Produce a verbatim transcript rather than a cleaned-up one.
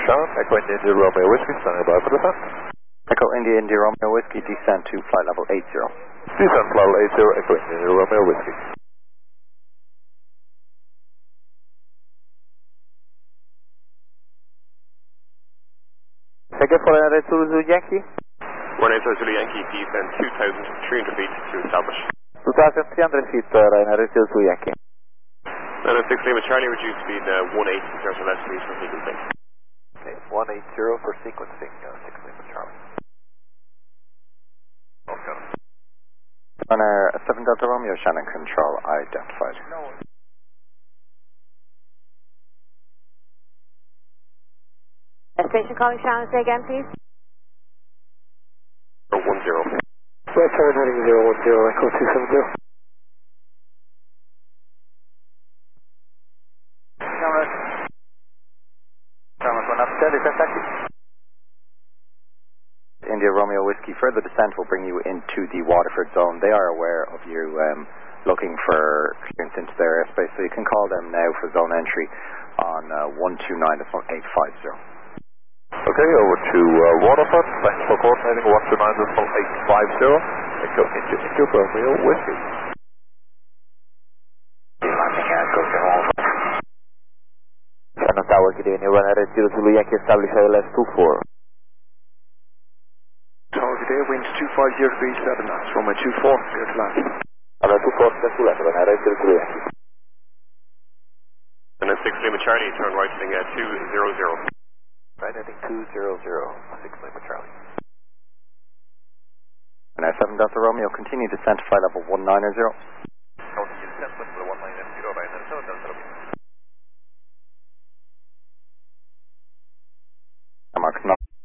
Sean, Echo India India Romeo Whiskey, standing by for descent. Echo India India Romeo Whiskey, descent to flight level eight zero. Descent flight level eight zero, Echo India India Romeo Whiskey. Second for Red Zulu Yankee. one eight Zulu Yankee, descent two thousand three hundred feet to establish. two thousand three hundred feet, Ryanair Zulu Yankee. nine oh six Lima Charlie, reduced speed uh, one eight in terms of left speed for sequencing. Okay, one eight zero for sequencing, uh, six Lima Charlie. Okay. Ryanair seven Delta Romeo, Shannon control identified. No. Station calling Shannon, say again please. one zero. West seven heading zero one zero, Echo two seven zero. India Romeo Whiskey, further descent will bring you into the Waterford zone. They are aware of you um, looking for clearance into their airspace, so you can call them now for zone entry on uh, one two nine eight five zero. Okay, over to uh, Waterford. Thanks for coordinating one two nine eight five zero. Echo India India Romeo Whiskey. Shannon Tower, good evening, Ryanair zero Zulu Yankee, establish I L S two four. Tower, good day, wind two five zero degrees seven knots, runway two four, clear to land. I L S two four, clear to land, Ryanair zero Zulu Yankee. And then six Lima Charlie, turn right heading uh, two zero zero. Right heading two zero zero, six Lima Charlie. Ryanair seven Delta Romeo, continue descent to flight level one nine zero. Continue descent level one nine zero, Ryanair seven Delta Romeo.